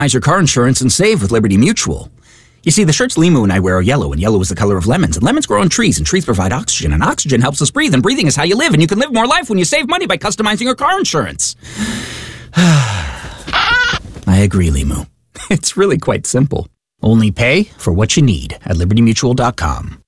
your car insurance and save with Liberty Mutual. You see, the shirts Limu and I wear are yellow, and yellow is the color of lemons, and lemons grow on trees, and trees provide oxygen, and oxygen helps us breathe, and breathing is how you live, and you can live more life when you save money by customizing your car insurance. I agree, Limu. It's really quite simple. Only pay for what you need at LibertyMutual.com.